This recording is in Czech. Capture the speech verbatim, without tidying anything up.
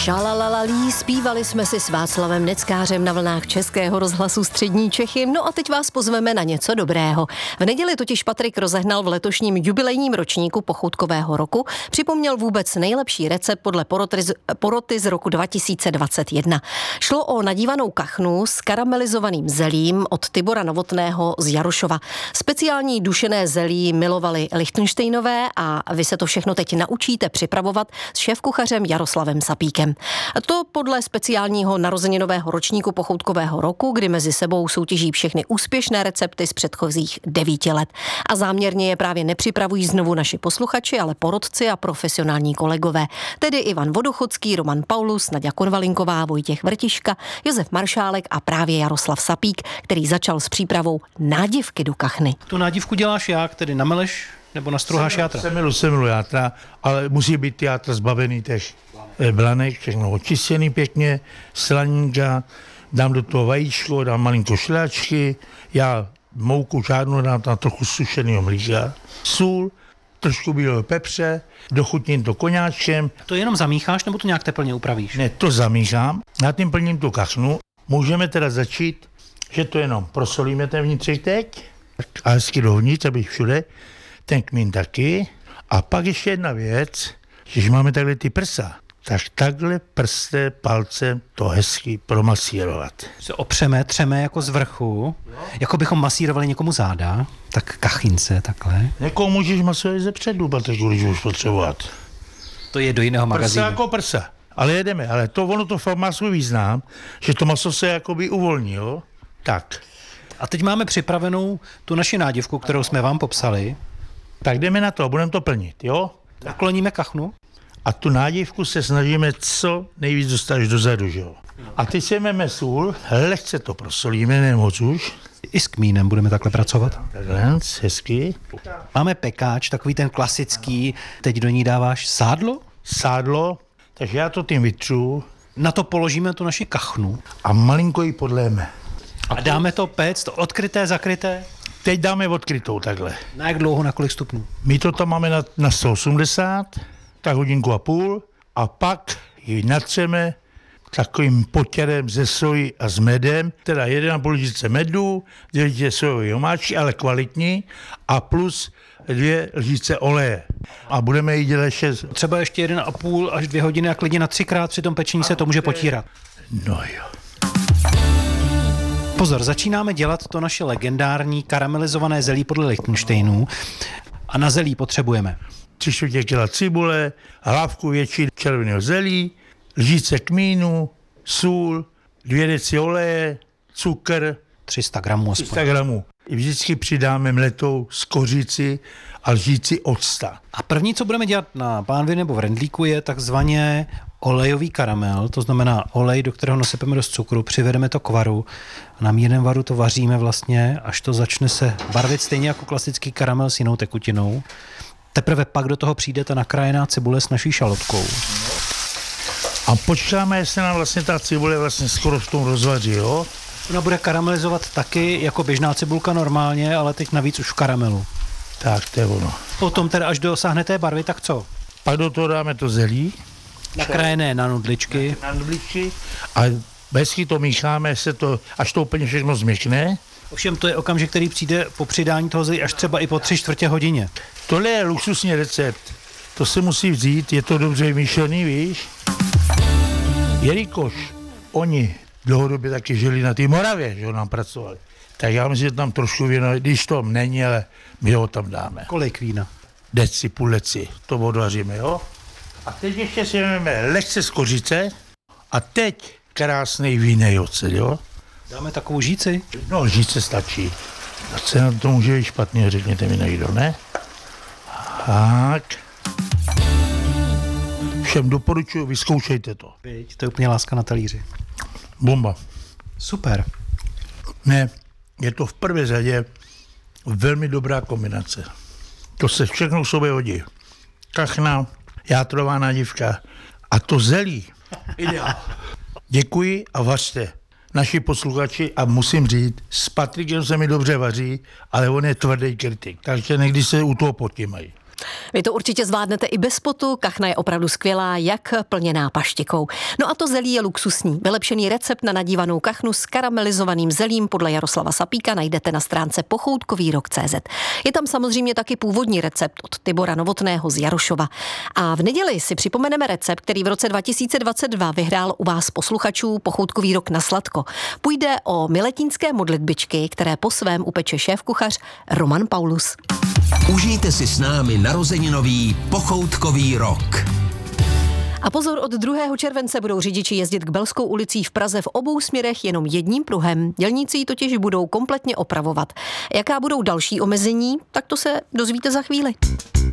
Šalalalí, zpívali jsme si s Václavem Neckářem na vlnách Českého rozhlasu Střední Čechy. No a teď vás pozveme na něco dobrého. V neděli totiž Patrik rozehnal v letošním jubilejním ročníku pochoutkového roku. Připomněl vůbec nejlepší recept podle poroty z, poroty z roku dva tisíce dvacet jedna. Šlo o nadívanou kachnu s karamelizovaným zelím od Tibora Novotného z Jarošova. Speciální dušené zelí milovali Lichtenštejnové a vy se to všechno teď naučíte připravovat s šéfkuchařem Jaroslavem Sapíkem. To podle speciálního narozeninového ročníku pochoutkového roku, kdy mezi sebou soutěží všechny úspěšné recepty z předchozích devíti let. A záměrně je právě nepřipravují znovu naši posluchači, ale porotci a profesionální kolegové. Tedy Ivan Vodochodský, Roman Paulus, Naďa Konvalinková, Vojtěch Vrtiška, Josef Maršálek a právě Jaroslav Sapík, který začal s přípravou nádivky do kachny. Tu nádivku děláš jak, tedy nameleš nebo nastruháš játra? Semilu, semilu játra, ale musí být játra zbavený těch blanek, všechno očištěný pěkně, slaninka, dám do toho vajíčko, dám malinko šlehačky, já mouku žádnou dám tam trochu sušeného mlíka, sůl, trošku bílého pepře, dochutním to koňáčkem. To jenom zamícháš, nebo to nějak teplně upravíš? Ne, to zamíchám, já tím plním tu kachnu. Můžeme teda začít, že to jenom prosolíme ten vnitřek teď a hezky dovnitř, aby všude, ten kmín taky. A pak ještě jedna věc, když máme takhle ty prsa, tak takhle prstem, palcem to hezky promasírovat. Se opřeme, třeme jako z vrchu, jako bychom masírovali někomu záda, tak kachince takhle. Někoho můžeš masírovat ze předu, Patriku, když už potřebovat. To je do jiného magazínu. Prsa jako prsa. Ale jedeme, ale to ono to fakt má svůj význam, že to maso se jakoby uvolní, jo? Tak. A teď máme připravenou tu naši nádivku, kterou jsme vám popsali. Tak jdeme na to a budeme to plnit, jo? Nakloníme kachnu. A tu nádivku se snažíme co nejvíc dostat až dozadu, že jo? A teď si jdeme sůl, lehce to prosolíme, nemoc už. I s kmínem budeme takhle pracovat. Takhle, hezky. Máme pekáč, takový ten klasický, teď do ní dáváš sádlo? Sádlo, takže já to tím vytřu. Na to položíme tu naši kachnu. A malinko ji podléme. A dáme to péct, odkryté, zakryté? Teď dáme odkrytou takhle. Na jak dlouho, na kolik stupňů? My to tam máme na, na sto osmdesát, tak hodinku a půl, a pak ji natřeme takovým potěrem ze soji a s medem, teda jedna a půl lžičce medu, dvě lžičce sojové omáčky, ale kvalitní, a plus dvě lžičce oleje. A budeme ji dělat ještě... Třeba ještě jeden a půl až dvě hodiny a klidně na třikrát při tom pečení se to může potírat. No jo. Pozor, začínáme dělat to naše legendární karamelizované zelí podle Lichtenštejnů. A na zelí potřebujeme tři čtvrtě kila cibule, hlávku větší červeného zelí, lžičce kmínu, sůl, dvě deci oleje, cukr, tři sta gramů aspoň. tři sta gramů. Vždycky přidáme mletou skořici a lžíci octa. A první, co budeme dělat na pánvi nebo v rendlíku, je takzvaně olejový karamel, to znamená olej, do kterého nasypeme dost cukru, přivedeme to k varu a na mírném varu to vaříme vlastně, až to začne se barvit stejně jako klasický karamel s jinou tekutinou. Teprve pak do toho přijde ta nakrájená cibule s naší šalotkou. A počkáme, jestli nám vlastně ta cibule vlastně skoro v tom rozvaří, jo? Ona bude karamelizovat taky jako běžná cibulka normálně, ale teď navíc už v karamelu. Tak, to je ono. Potom teda, až dosáhne té barvy, tak co? Pak do toho dáme to zelí. Nakrájené na nudličky. Na nudličky. A hezky to mícháme, se to, až to úplně všechno změkne. Ovšem to je okamžik, který přijde po přidání toho zelí až třeba i po tři čtvrtě hodině. Tohle je luxusní recept. To se musí vzít, je to dobře vymýšlený, víš? Jelikož oni dlouhodobě taky žili na té Moravě, že nám pracovali, tak já myslím, že tam trošku víno, když to není, ale my ho tam dáme. Kolik vína? Deci, půl deci, to odvaříme, jo? A teď ještě si vezmeme lehce z kořice a teď krásný vínej ocet, jo? Dáme takovou žíci? No, žíce stačí. A co na to může být špatně, řekněte mi někdo, ne? Tak. Všem doporučuji, vyzkoušejte to. Víď, to je úplně láska na talíři. Bomba. Super. Ne, je to v prvé řadě velmi dobrá kombinace. To se všechno v sobě hodí. Kachna, játrová nádivka a to zelí. Ideál. Děkuji a vařte. Naši posluchači, a musím říct, s Patrikem se mi dobře vaří, ale on je tvrdý kritik, takže někdy se u toho potímají. Vy to určitě zvládnete i bez potu, kachna je opravdu skvělá, jak plněná paštikou. No a to zelí je luxusní. Vylepšený recept na nadívanou kachnu s karamelizovaným zelím podle Jaroslava Sapíka najdete na stránce pochoutkovýrok tečka cé zet. Je tam samozřejmě taky původní recept od Tibora Novotného z Jarošova. A v neděli si připomeneme recept, který v roce dva tisíce dvacet dva vyhrál u vás posluchačů Pochoutkový rok na sladko. Půjde o miletínské modlitbičky, které po svém upeče šéfkuchař Roman Paulus. Užijte si s námi narozeninový Pochoutkový rok. A pozor, od druhého července budou řidiči jezdit k Belskou ulicí v Praze v obou směrech jenom jedním pruhem. Dělníci ji totiž budou kompletně opravovat. Jaká budou další omezení, tak to se dozvíte za chvíli.